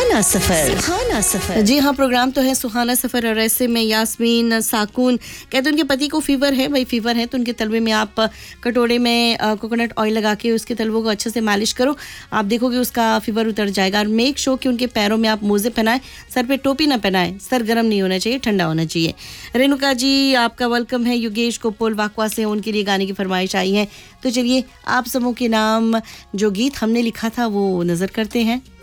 सुहाना सफर। जी हाँ, प्रोग्राम तो है सुहाना सफर और ऐसे में यास्मीन साकून कहते उनके पति को फीवर है। भाई फीवर है तो उनके तलवे में आप कटोरे में कोकोनट ऑयल लगा के उसके तलवों को अच्छे से मालिश करो, आप देखोगे उसका फीवर उतर जाएगा। और मेक श्योर कि उनके पैरों में आप मोजे पहनाएं, सर पे टोपी ना पहनाएं, सर गर्म नहीं होना चाहिए, ठंडा होना चाहिए। रेणुका जी आपका वेलकम है। योगेश कोपोल वाकवा से उनके लिए गाने की फरमाइश आई है, तो चलिए आप सबों के नाम जो गीत हमने लिखा था वो नजर करते हैं।